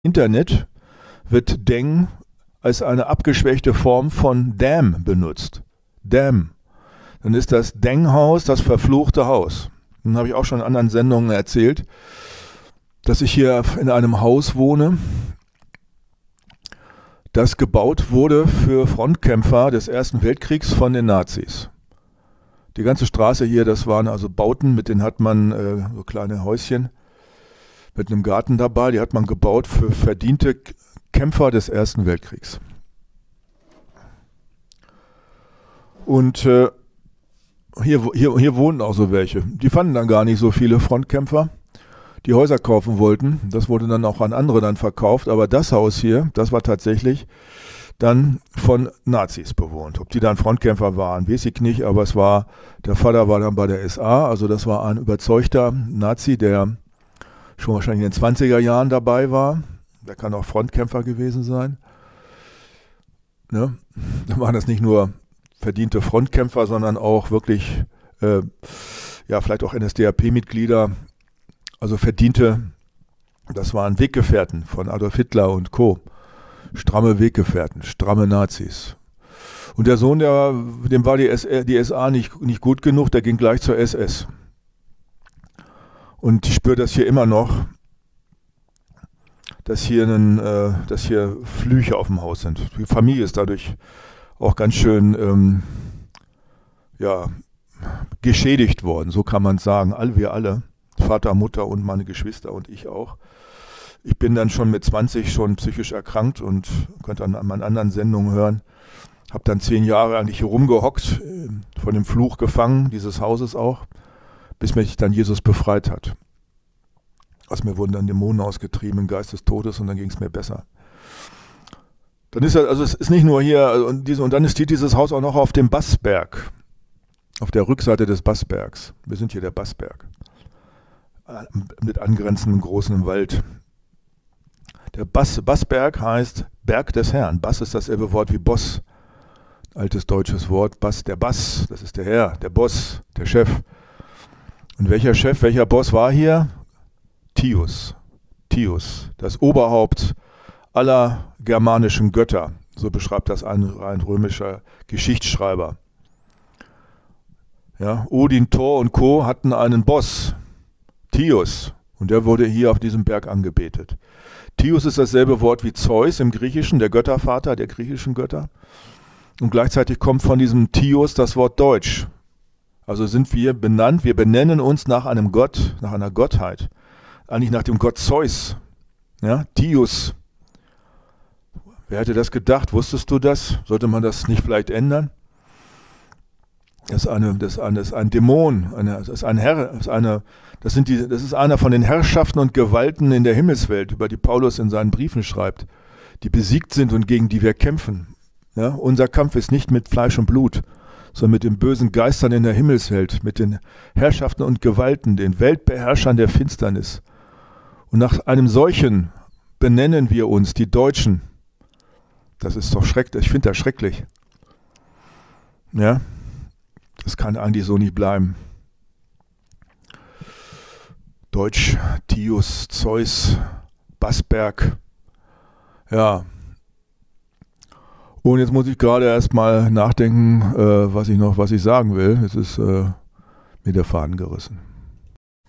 Internet wird Deng als eine abgeschwächte Form von Damn benutzt. Damn. Dann ist das Deng-Haus das verfluchte Haus. Dann habe ich auch schon in anderen Sendungen erzählt, dass ich hier in einem Haus wohne, das gebaut wurde für Frontkämpfer des Ersten Weltkriegs von den Nazis. Die ganze Straße hier, das waren also Bauten, mit denen hat man so kleine Häuschen mit einem Garten dabei, die hat man gebaut für verdiente Kämpfer des Ersten Weltkriegs. Und hier wohnen auch so welche. Die fanden dann gar nicht so viele Frontkämpfer, die Häuser kaufen wollten. Das wurde dann auch an andere dann verkauft. Aber das Haus hier, das war tatsächlich dann von Nazis bewohnt. Ob die dann Frontkämpfer waren, weiß ich nicht. Aber der Vater war dann bei der SA. Also das war ein überzeugter Nazi, der schon wahrscheinlich in den 20er Jahren dabei war. Der kann auch Frontkämpfer gewesen sein. Ne? Da waren das nicht nur verdiente Frontkämpfer, sondern auch wirklich, vielleicht auch NSDAP-Mitglieder, also verdiente, das waren Weggefährten von Adolf Hitler und Co. Stramme Weggefährten, stramme Nazis. Und der Sohn, dem war die SA nicht gut genug, der ging gleich zur SS. Und ich spüre das hier immer noch, dass hier Flüche auf dem Haus sind. Die Familie ist dadurch auch ganz schön geschädigt worden, so kann man sagen. Wir alle, Vater, Mutter und meine Geschwister und ich auch. Ich bin dann schon mit 20 schon psychisch erkrankt und könnt dann an meinen anderen Sendungen hören. Habe dann 10 Jahre eigentlich hier rumgehockt, von dem Fluch gefangen, dieses Hauses auch, bis mich dann Jesus befreit hat. Aus mir wurden dann Dämonen ausgetrieben, im Geist des Todes, und dann ging es mir besser. Dann ist es ist nicht nur hier, und dann steht dieses Haus auch noch auf dem Bassberg, auf der Rückseite des Bassbergs. Wir sind hier der Bassberg, mit angrenzendem großen Wald. Der Bassberg heißt Berg des Herrn. Bass ist dasselbe Wort wie Boss, altes deutsches Wort. Der Bass, das ist der Herr, der Boss, der Chef. Und welcher Boss war hier? Tius, das Oberhaupt aller germanischen Götter. So beschreibt das ein römischer Geschichtsschreiber. Ja, Odin, Thor und Co. hatten einen Boss, Tius, und der wurde hier auf diesem Berg angebetet. Tius ist dasselbe Wort wie Zeus im Griechischen, der Göttervater der griechischen Götter. Und gleichzeitig kommt von diesem Tius das Wort Deutsch. Also sind wir benannt, wir benennen uns nach einem Gott, nach einer Gottheit. Eigentlich nach dem Gott Zeus. Ja, Tius. Wer hätte das gedacht? Wusstest du das? Sollte man das nicht vielleicht ändern? Das ist ein Dämon, das ist ein Herr, das ist einer von den Herrschaften und Gewalten in der Himmelswelt, über die Paulus in seinen Briefen schreibt, die besiegt sind und gegen die wir kämpfen. Ja, unser Kampf ist nicht mit Fleisch und Blut, sondern mit den bösen Geistern in der Himmelswelt, mit den Herrschaften und Gewalten, den Weltbeherrschern der Finsternis. Und nach einem solchen benennen wir uns, die Deutschen. Das ist doch schrecklich, ich finde das schrecklich. Ja, das kann eigentlich so nicht bleiben. Deutsch, Tius, Zeus, Bassberg. Ja. Und jetzt muss ich gerade erstmal nachdenken, was ich sagen will. Jetzt ist mir der Faden gerissen.